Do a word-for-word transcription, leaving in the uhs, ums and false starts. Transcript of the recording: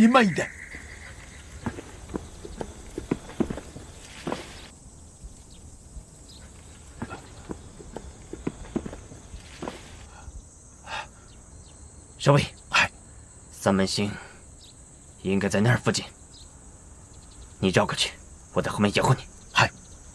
您慢一点。 少尉，哎，三门星应该在那儿附近，你绕过去，我在后面掩护你。